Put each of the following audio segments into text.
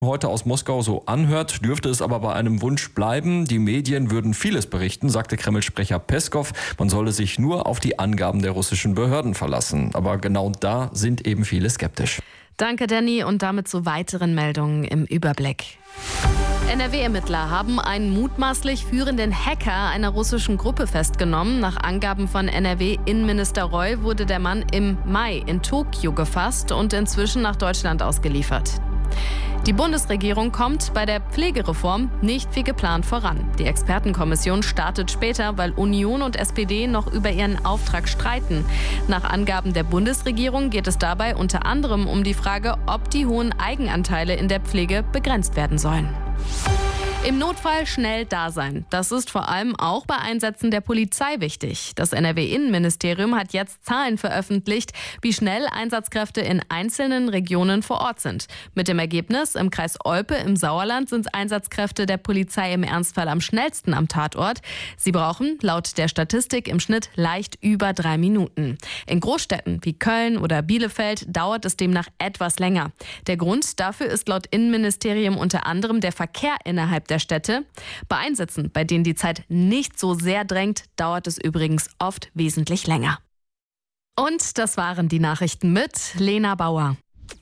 heute aus Moskau so anhört, dürfte es aber bei einem Wunsch bleiben. Die Medien würden vieles berichten, sagte Kreml-Sprecher Peskov. Man solle sich nur auf die Angaben der russischen Behörden verlassen. Aber genau da sind eben viele skeptisch. Danke, Danny. Und damit zu weiteren Meldungen im Überblick. NRW-Ermittler haben einen mutmaßlich führenden Hacker einer russischen Gruppe festgenommen. Nach Angaben von NRW-Innenminister Reul wurde der Mann im Mai in Tokio gefasst und inzwischen nach Deutschland ausgeliefert. Die Bundesregierung kommt bei der Pflegereform nicht wie geplant voran. Die Expertenkommission startet später, weil Union und SPD noch über ihren Auftrag streiten. Nach Angaben der Bundesregierung geht es dabei unter anderem um die Frage, ob die hohen Eigenanteile in der Pflege begrenzt werden sollen. Im Notfall schnell da sein. Das ist vor allem auch bei Einsätzen der Polizei wichtig. Das NRW-Innenministerium hat jetzt Zahlen veröffentlicht, wie schnell Einsatzkräfte in einzelnen Regionen vor Ort sind. Mit dem Ergebnis, im Kreis Olpe im Sauerland sind Einsatzkräfte der Polizei im Ernstfall am schnellsten am Tatort. Sie brauchen laut der Statistik im Schnitt leicht über 3 Minuten. In Großstädten wie Köln oder Bielefeld dauert es demnach etwas länger. Der Grund dafür ist laut Innenministerium unter anderem der Verkehr innerhalb der Städte. Bei Einsätzen, bei denen die Zeit nicht so sehr drängt, dauert es übrigens oft wesentlich länger. Und das waren die Nachrichten mit Lena Bauer.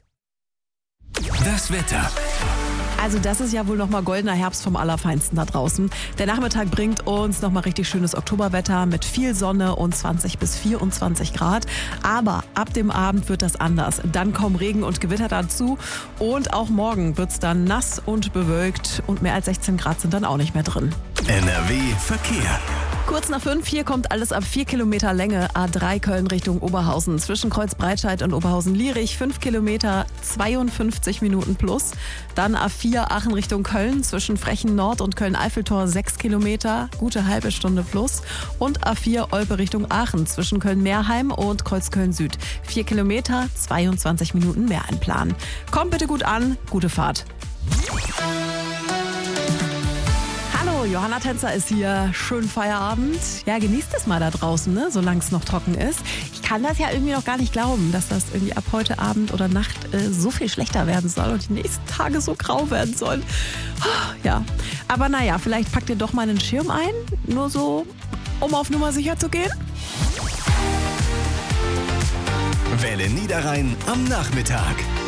Das Wetter. Also das ist ja wohl nochmal goldener Herbst vom Allerfeinsten da draußen. Der Nachmittag bringt uns nochmal richtig schönes Oktoberwetter mit viel Sonne und 20 bis 24 Grad. Aber ab dem Abend wird das anders. Dann kommen Regen und Gewitter dazu. Und auch morgen wird es dann nass und bewölkt. Und mehr als 16 Grad sind dann auch nicht mehr drin. NRW Verkehr. Kurz nach 5, hier kommt alles ab 4 Kilometer Länge. A3 Köln Richtung Oberhausen. Zwischen Kreuzbreitscheid und Oberhausen-Lierich 5 Kilometer, 52 Minuten plus. Dann A4 Aachen Richtung Köln. Zwischen Frechen Nord und Köln-Eiffeltor 6 Kilometer, gute halbe Stunde plus. Und A4 Olpe Richtung Aachen. Zwischen Köln-Meerheim und Kreuzköln Süd. 4 Kilometer, 22 Minuten mehr einplanen. Kommt bitte gut an, gute Fahrt. Hallo, Johanna Tänzer ist hier. Schönen Feierabend. Ja, genießt es mal da draußen, ne? Solange es noch trocken ist. Ich kann das ja irgendwie noch gar nicht glauben, dass das irgendwie ab heute Abend oder Nacht so viel schlechter werden soll und die nächsten Tage so grau werden sollen. Ja, aber naja, vielleicht packt ihr doch mal einen Schirm ein. Nur so, um auf Nummer sicher zu gehen. Welle Niederrhein am Nachmittag.